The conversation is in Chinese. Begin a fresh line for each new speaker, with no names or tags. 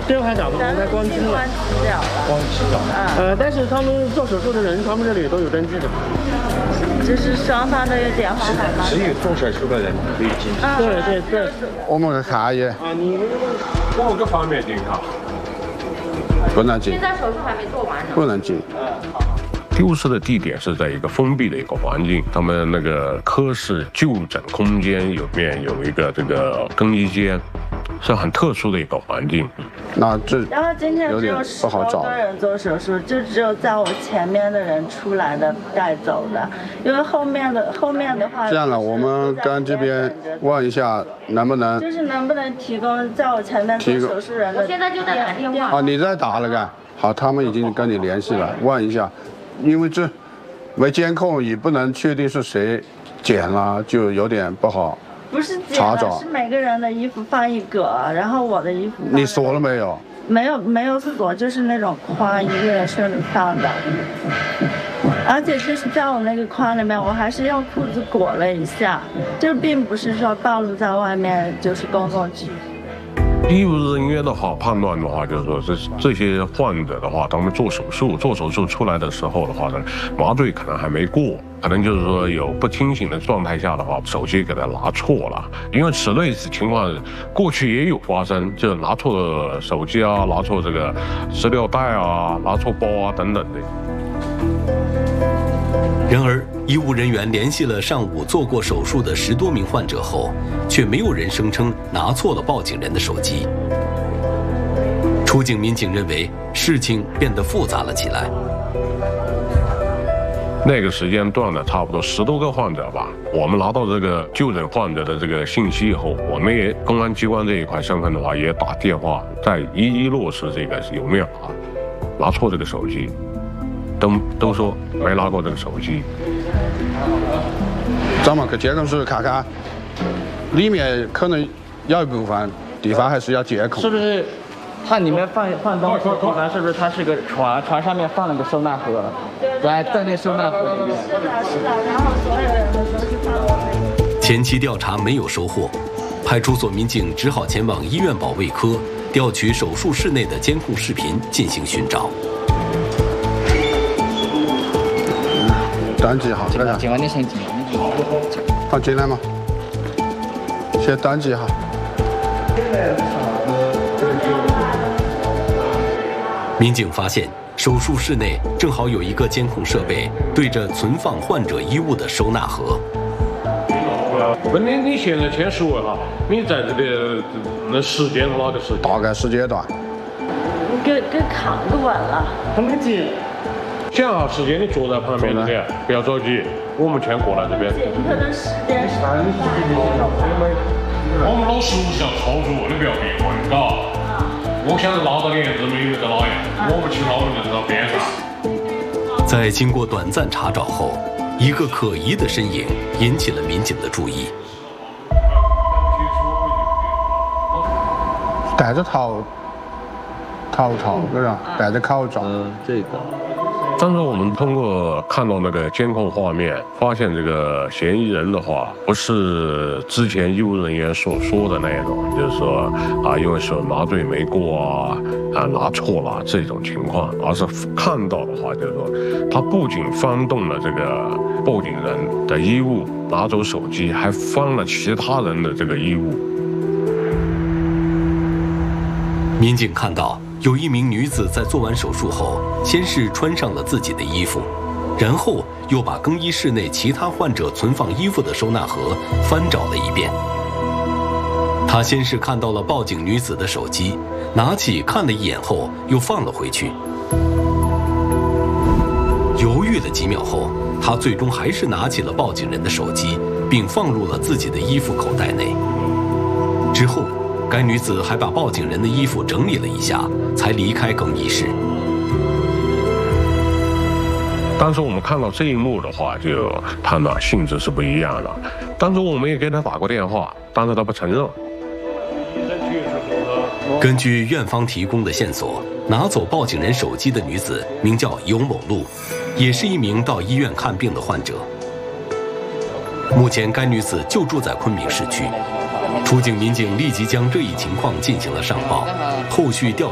这个还打不通，它关机了。
关掉了。
关机了。但是他们做手术的人，他们这里都有登记的。
就是双方都有电话号码。
只有做手术的人可以进去。
对。
我们看一眼。
啊，你哪个方面进哈？
不能进。
现在手术还没做完呢。
不能进。
丢失的地点是在一个封闭的一个环境，他们那个科室就诊空间里面有一个这个更衣间，是很特殊的一个环境。
那这
然后今天只有10多个人做手术，就只有在我前面的人出来的带走的，因为后面的话。
这样了，我们跟这边问一下，能不能
提供在我前面做手术人的？我现在就在打电话。
啊，你在打了干？好，他们已经跟你联系了，问一下。因为这没监控，也不能确定是谁捡了，就有点不好。
不是捡了，是每个人的衣服放一格，然后我的衣服。
你锁了没有？
没有锁，就是那种框，一个人身里放的。而且就是在我那个框里面，我还是用裤子裹了一下，这并不是说暴露在外面，就是公共区。
医务人员的话判断的话，就是说这些患者的话，他们做手术出来的时候的话呢，麻醉可能还没过，可能就是说有不清醒的状态下的话，手机给他拿错了。因为此类情况过去也有发生，就拿错了手机啊，拿错这个食料袋啊，拿错包啊等等的。
然而，医务人员联系了上午做过手术的10多名患者后，却没有人声称拿错了报警人的手机。出警民警认为事情变得复杂了起来。
那个时间段呢，差不多10多个患者吧。我们拿到这个就诊患者的这个信息以后，我们也公安机关这一块身份的话，也打电话再一一落实这个有没有拿错这个手机。都说没拿过这个手机。
咱们去监控室看看，里面可能有一部分地方还是要监控。
是不是？它里面放东西的地方，是不是它是个船上面放了个收纳盒？在那收纳盒里面。
是的，然后所有人的都是放我那个。
前期调查没有收获，派出所民警只好前往医院保卫科调取手术室内的监控视频进行寻找。
登记好，
警官，你先进。
好，进来嘛。先登记好。
民警发现，手术室内正好有一个监控设备对着存放患者衣物的收纳盒。
你现在先说哈，你在这里那时间是哪个时间？
大概时间段。
给扛个稳了。
很紧。
想好时间，你坐在旁边点，不要着急。我们先过来这边。
可能时间是。
我们老师是要操作，你不要别问，嘎。我现在拉到脸子没有在哪样，我们其他人就在边上。
在经过短暂查找后，一个可疑的身影引起了民警的注意。
戴着头套，对吧？戴着口罩。
这个。
当时我们通过看到那个监控画面，发现这个嫌疑人的话，不是之前医务人员所说的那种，就是说因为是麻醉没过拿错了这种情况，而是看到的话，就是说他不仅翻动了这个报警人的衣物，拿走手机，还翻了其他人的这个衣物。
民警看到有一名女子在做完手术后，先是穿上了自己的衣服，然后又把更衣室内其他患者存放衣服的收纳盒翻找了一遍。她先是看到了报警女子的手机，拿起看了一眼后又放了回去。犹豫了几秒后，她最终还是拿起了报警人的手机，并放入了自己的衣服口袋内。之后该女子还把报警人的衣服整理了一下，才离开更衣室。
当时我们看到这一幕的话，就判断性质是不一样的。当时我们也给他打过电话，但是他不承认。
根据院方提供的线索，拿走报警人手机的女子名叫尤某露，也是一名到医院看病的患者。目前该女子就住在昆明市区。出警民警立即将这一情况进行了上报，后续调查。